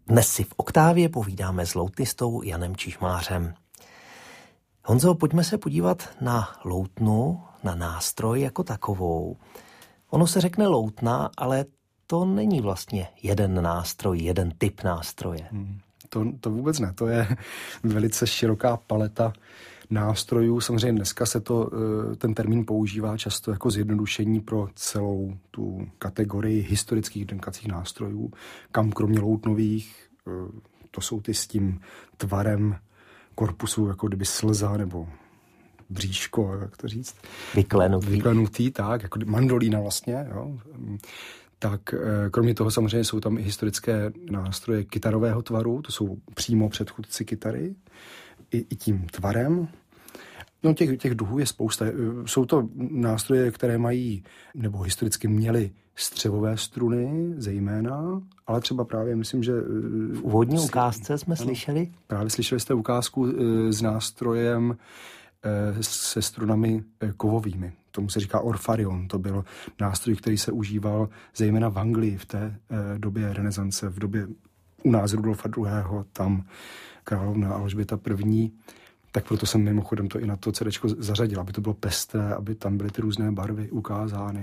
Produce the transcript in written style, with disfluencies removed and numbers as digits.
Dnes si v Oktávě povídáme s loutnistou Janem Čižmářem. Honzo, pojďme se podívat na loutnu, na nástroj jako takovou. Ono se řekne loutna, ale to není vlastně jeden nástroj, jeden typ nástroje. To vůbec ne, to je velice široká paleta nástrojů. Samozřejmě dneska se ten termín používá často jako zjednodušení pro celou tu kategorii historických dýchacích nástrojů, kam kromě loutnových, to jsou ty s tím tvarem korpusu, jako kdyby slza nebo bříško, jak to říct. Vyklenutý, tak, jako mandolína vlastně, jo. Tak kromě toho samozřejmě jsou tam i historické nástroje kytarového tvaru, to jsou přímo předchůdci kytary, i tím tvarem. No těch druhů je spousta. Jsou to nástroje, které mají, nebo historicky měly střevové struny zejména, ale třeba právě myslím, že... V úvodní ukázce jsme slyšeli? Právě slyšeli jste ukázku s nástrojem se strunami kovovými. Tomu se říká orfarion. To byl nástroj, který se užíval zejména v Anglii v té době renesance, v době u nás Rudolfa II., tam královna Alžběta I. Tak proto jsem mimochodem to i na to CDčko zařadil, aby to bylo pestré, aby tam byly ty různé barvy ukázány.